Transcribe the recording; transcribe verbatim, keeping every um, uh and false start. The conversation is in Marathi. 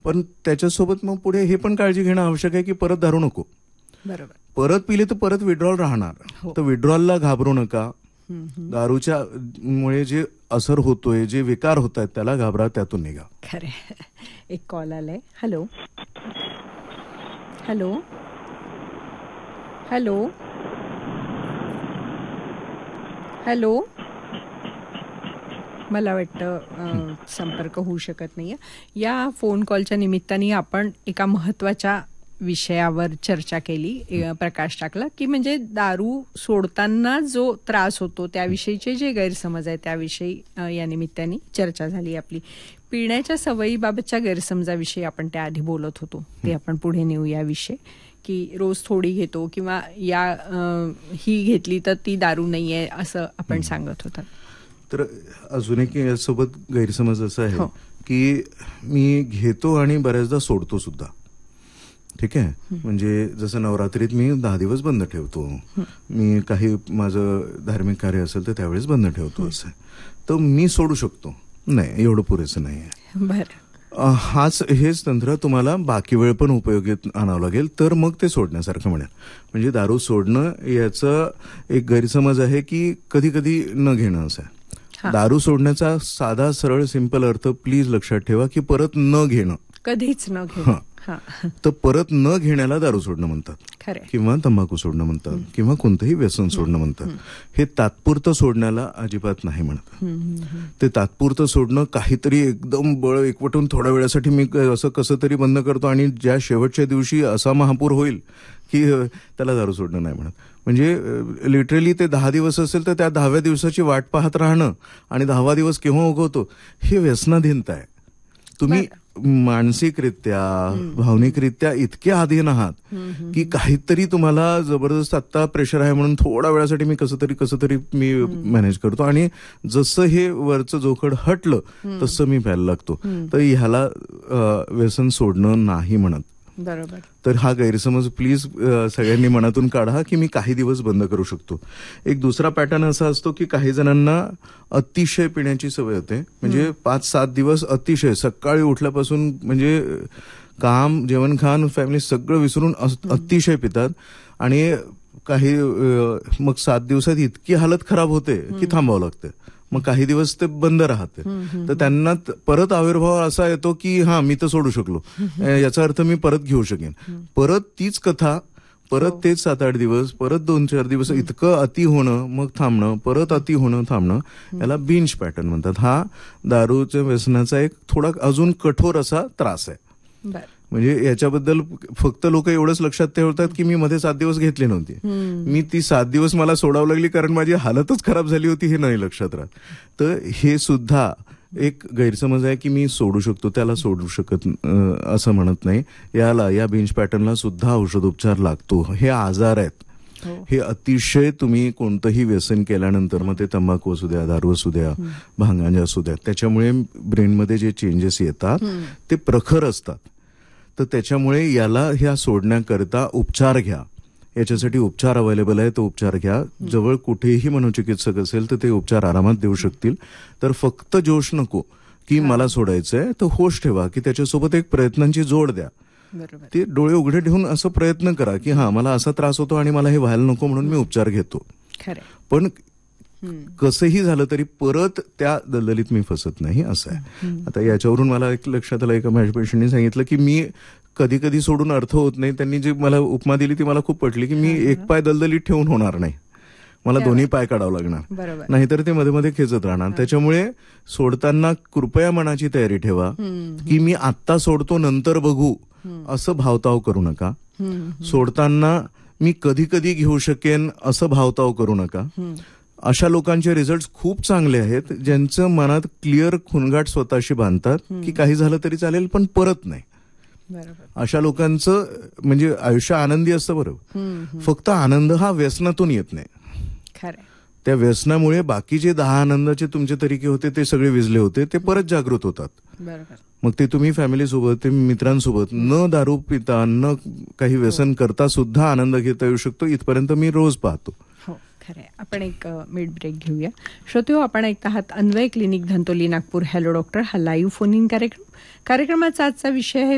पण त्याच्यासोबत मग पुढे हे पण काळजी घेणं आवश्यक आहे की परत दारू नको. बरोबर. परत पिले तर परत विड्रॉल राहणार. हो. तर विड्रॉलला घाबरू नका. दारूच्या मुळे जे असर होतोय, जे विकार होत आहेत त्याला घाबरा, त्यातून निघा. खरे. एक कॉल आलाय. हॅलो हॅलो हॅलो हॅलो मला वाटतं संपर्क होऊ शकत नाहीये. या फोन कॉलच्या निमित्ताने आपण एका महत्त्वाच्या विषयावर चर्चा केली, प्रकाश टाकला की म्हणजे दारू सोडताना जो त्रास होतो त्याविषयीचे जे गैरसमज आहे त्याविषयी या निमित्ताने चर्चा झाली आपली. पिण्याच्या सवयीबाबतच्या गैरसमजाविषयी आपण त्याआधी बोलत होतो, ते आपण पुढे नेऊ या विषय की रोज थोडी घेतो किंवा या ही घेतली तर ती दारू नाही आहे असं आपण सांगत होता. तर अजून एक यासोबत गैरसमज असा आहे की मी घेतो आणि बऱ्याचदा सोडतो सुद्धा. ठीक आहे. म्हणजे जसं नवरात्रीत मी दहा दिवस बंद ठेवतो, मी काही माझं धार्मिक कार्य असेल तर त्यावेळेस बंद ठेवतो, असं तर मी सोडू शकतो. नाही, एवढं पुरेसं नाही आहे. बरं. हाच हेच तंत्र तुम्हाला बाकी वेळ पण उपयोगात आणावं लागेल, तर मग ते सोडण्यासारखं म्हणेल. म्हणजे दारू सोडणं याचं एक गैरसमज आहे की कधी कधी न घेणं असं आहे. दारू सोडण्याचा साधा सरळ सिंपल अर्थ प्लीज लक्षात ठेवा की परत न घेणं, कधीच न घेणं. तर परत न घेण्याला दारू सोडणं म्हणतात, किंवा तंबाखू सोडणं म्हणतात, किंवा कोणतंही व्यसन सोडणं म्हणतात. हे तात्पुरतं सोडण्याला अजिबात नाही म्हणत. ते तात्पुरतं सोडणं काहीतरी एकदम बळ एकवटून थोड्या वेळासाठी मी असं कसं तरी बंद करतो आणि ज्या शेवटच्या दिवशी असा महापूर होईल की त्याला दारू सोडणं नाही म्हणत. म्हणजे लिटरली ते दहा दिवस असेल तर त्या दहाव्या दिवसाची वाट पाहत राहणं आणि दहावा दिवस केव्हा उगवतो हे व्यसनाधीनता आहे. तुम्ही मानसिकरित्या भावनिकरित्या इतके अधीन आहात की काहीतरी तुम्हाला जबरदस्त आत्ता प्रेशर आहे म्हणून थोड्या वेळासाठी मी कसं तरी कसं तरी मी मॅनेज करतो आणि जसं हे वरचं जोखड हटलं तसं मी प्यायला लागतो. तर ह्याला व्यसन सोडणं नाही म्हणत. बरोबर. तर हा गैरसमज प्लीज सगळ्यांनी मनातून काढा की मी काही दिवस बंद करू शकतो. एक दुसरा पॅटर्न असा असतो की काही जणांना अतिशय पिण्याची सवय होते. म्हणजे पाच सात दिवस अतिशय, सकाळी उठल्यापासून म्हणजे काम, जेवण, खाण, फॅमिली सगळं विसरून अतिशय पितात आणि काही मग सात दिवसात इतकी हालत खराब होते की थांबावं लागते. मग काही दिवस ते बंद राहते. तर त्यांना परत आविर्भाव असा येतो की हा मी तर सोडू शकलो, याचा अर्थ मी परत घेऊ शकेन. परत तीच कथा, परत तेच सात आठ दिवस, परत दोन चार दिवस, इतकं अति होणं, मग थांबणं, परत अति होणं, थांबणं, याला बिंज पॅटर्न म्हणतात. हा दारूच्या व्यसनाचा एक थोडा अजून कठोर असा त्रास आहे. म्हणजे याच्याबद्दल फक्त लोक एवढंच लक्षात ठेवतात की मी मध्ये सात दिवस घेतली नव्हती, मी ती सात दिवस मला सोडावं लागली कारण माझी हालतच खराब झाली होती, हे नाही लक्षात राहत. तर हे सुद्धा एक गैरसमज आहे की मी सोडू शकतो, त्याला सोडू शकत असं म्हणत नाही. याला, या बिंज पॅटर्नला सुद्धा औषधोपचार लागतो. हे आजार आहेत. हे अतिशय तुम्ही कोणतंही व्यसन केल्यानंतर, मग ते तंबाखू असू द्या, दारू असू द्या, भांगांजा असू द्या, त्याच्यामुळे ब्रेनमध्ये जे चेंजेस येतात ते प्रखर असतात. तर त्याच्यामुळे याला ह्या सोडण्याकरता उपचार घ्या. याच्यासाठी उपचार अवेलेबल आहे, तो उपचार घ्या. जवळ कुठेही मनोचिकित्सक असेल तर ते उपचार आरामात देऊ शकतील. तर फक्त जोश नको की मला सोडायचंय, तर होश ठेवा की त्याच्यासोबत एक प्रयत्नांची जोड द्या. ते डोळे उघडे ठेवून असं प्रयत्न करा की हा मला असा त्रास होतो आणि मला हे व्हायला नको म्हणून मी उपचार घेतो. पण कसंही झालं तरी परत त्या दलदलीत मी फसत नाही, असं आहे. आता याच्यावरून मला एक लक्षात आलं, एका माझ्या पेशंटने सांगितलं की मी कधी कधी सोडून अर्थ होत नाही. त्यांनी जी मला उपमा दिली ती मला खूप पटली की मी एक पाय दलदलीत ठेवून होणार नाही, मला दोन्ही पाय काढावं लागणार, नाहीतर ते मध्ये मध्ये खेचत राहणार. त्याच्यामुळे सोडताना कृपया मनाची तयारी ठेवा की मी आत्ता सोडतो नंतर बघू असं भावताव करू नका. सोडताना मी कधी कधी घेऊ शकेन असं भावताव करू नका. अशा लोकांचे रिझल्ट खूप चांगले आहेत ज्यांचं मनात क्लिअर खुणगाट स्वतःशी बांधतात की काही झालं तरी चालेल पण परत नाही. अशा लोकांचं म्हणजे आयुष्य आनंदी असतं. बरोबर. फक्त आनंद हा व्यसनातून येत नाही. त्या व्यसनामुळे बाकीचे दहा आनंदाचे तुमचे तरीके होते ते सगळे विजले होते, ते परत जागृत होतात. मग ते तुम्ही फॅमिलीसोबत, ते मित्रांसोबत न दारू पिता, न काही व्यसन करता सुद्धा आनंद घेता येऊ शकतो. इथपर्यंत मी रोज पाहतो. खरंय. आपण एक मिड ब्रेक घेऊया. श्रोते हो, आपण ऐकत आहात Anvay clinic, Dhantoli, Nagpur. Hello doctor हा लाईव्ह फोन इन कार्यक्रम. कार्यक्रमाचा आजचा विषय आहे